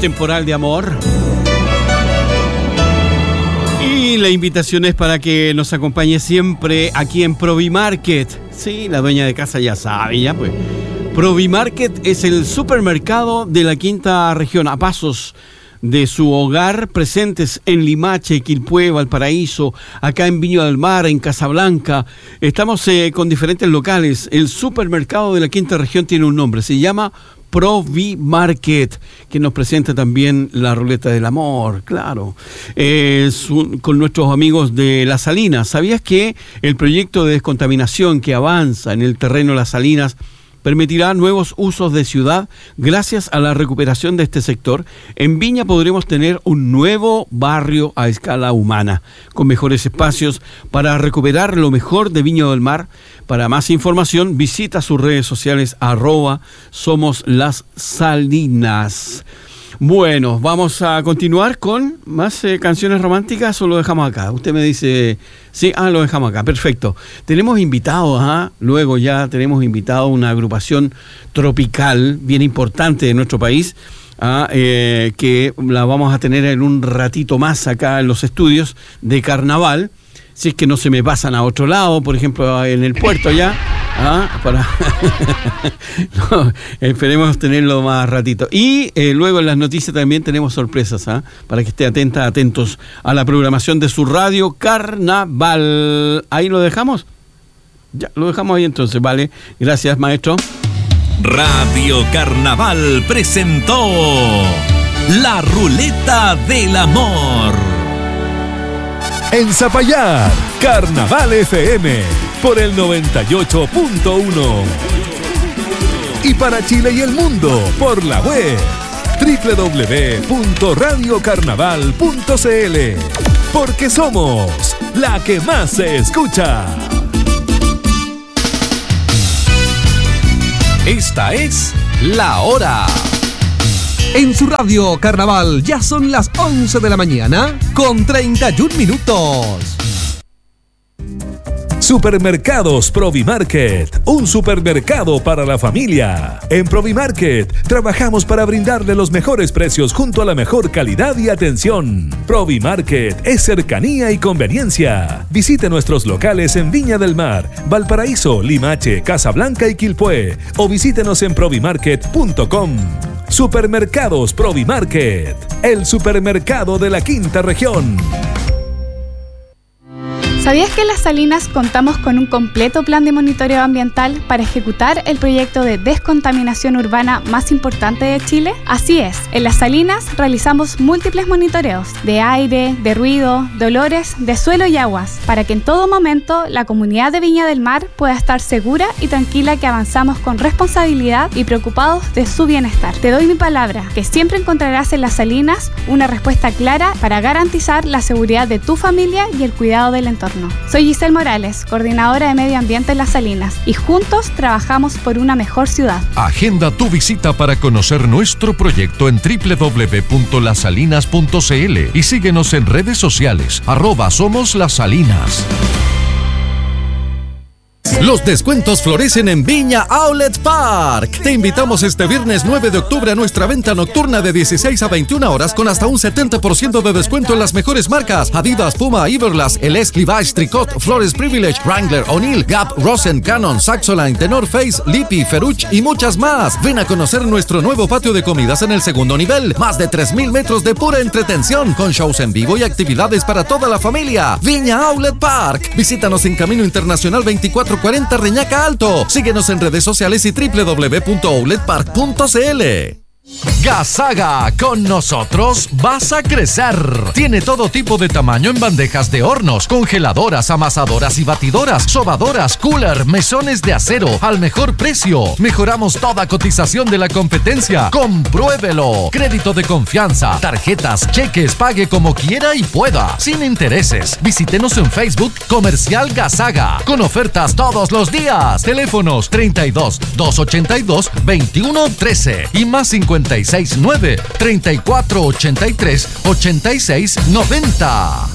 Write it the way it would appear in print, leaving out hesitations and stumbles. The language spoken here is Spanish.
temporal de amor. Y la invitación es para que nos acompañe siempre aquí en Provimarket. Sí, la dueña de casa ya sabe, ya pues. Provimarket es el supermercado de la quinta región, a pasos de su hogar, presentes en Limache, Quilpué, Valparaíso, acá en Viña del Mar, en Casablanca. Estamos con diferentes locales. El supermercado de la quinta región tiene un nombre, se llama Provimarket, que nos presenta también la ruleta del amor, claro, con nuestros amigos de Las Salinas. ¿Sabías que el proyecto de descontaminación que avanza en el terreno Las Salinas permitirá nuevos usos de ciudad? Gracias a la recuperación de este sector, en Viña podremos tener un nuevo barrio a escala humana, con mejores espacios para recuperar lo mejor de Viña del Mar. Para más información, visita sus redes sociales @Somos Las Salinas. Bueno, vamos a continuar con más canciones románticas, o lo dejamos acá. Usted me dice, sí, lo dejamos acá, perfecto. Tenemos invitados, luego ya tenemos invitado una agrupación tropical bien importante de nuestro país, que la vamos a tener en un ratito más acá en los estudios de Carnaval. Si es que no se me pasan a otro lado, por ejemplo, en el puerto ya. No, esperemos tenerlo más ratito. Y luego en las noticias también tenemos sorpresas, para que esté atentos a la programación de su radio Carnaval. ¿Ahí lo dejamos? Ya, lo dejamos ahí entonces, vale. Gracias, maestro. Radio Carnaval presentó La Ruleta del Amor. En Zapallar, Carnaval FM, por el 98.1. Y para Chile y el mundo, por la web, www.radiocarnaval.cl. Porque somos la que más se escucha. Esta es La Hora. En su radio Carnaval ya son las 11 de la mañana con 31 minutos. Supermercados Provimarket, un supermercado para la familia. En Provimarket trabajamos para brindarle los mejores precios junto a la mejor calidad y atención. Provimarket es cercanía y conveniencia. Visite nuestros locales en Viña del Mar, Valparaíso, Limache, Casablanca y Quilpué, o visítenos en provimarket.com. Supermercados Provimarket, el supermercado de la quinta región. ¿Sabías que en Las Salinas contamos con un completo plan de monitoreo ambiental para ejecutar el proyecto de descontaminación urbana más importante de Chile? Así es, en Las Salinas realizamos múltiples monitoreos de aire, de ruido, de olores, de suelo y aguas, para que en todo momento la comunidad de Viña del Mar pueda estar segura y tranquila que avanzamos con responsabilidad y preocupados de su bienestar. Te doy mi palabra, que siempre encontrarás en Las Salinas una respuesta clara para garantizar la seguridad de tu familia y el cuidado del entorno. Soy Giselle Morales, coordinadora de Medio Ambiente en Las Salinas, y juntos trabajamos por una mejor ciudad. Agenda tu visita para conocer nuestro proyecto en www.lasalinas.cl y síguenos en redes sociales, @Somos Las Salinas. Los descuentos florecen en Viña Outlet Park. Te invitamos este viernes 9 de octubre a nuestra venta nocturna de 16 a 21 horas con hasta un 70% de descuento en las mejores marcas: Adidas, Puma, Everlast, LS, Levi's, Tricot, Flores Privilege, Wrangler, O'Neill, Gap, Rosen, Canon, Saxoline, Tenor Face, Lippy, Ferruch y muchas más. Ven a conocer nuestro nuevo patio de comidas en el segundo nivel. Más de 3,000 metros de pura entretención, con shows en vivo y actividades para toda la familia. Viña Outlet Park. Visítanos en Camino Internacional 2440 Reñaca Alto. Síguenos en redes sociales y www.outletpark.cl. Gasaga, con nosotros vas a crecer. Tiene todo tipo de tamaño en bandejas de hornos, congeladoras, amasadoras y batidoras, sobadoras, cooler, mesones de acero al mejor precio. Mejoramos toda cotización de la competencia. Compruébelo. Crédito de confianza, tarjetas, cheques, pague como quiera y pueda, sin intereses. Visítenos en Facebook Comercial Gasaga, con ofertas todos los días. Teléfonos 32 282 2113 y más 569 3483 8690.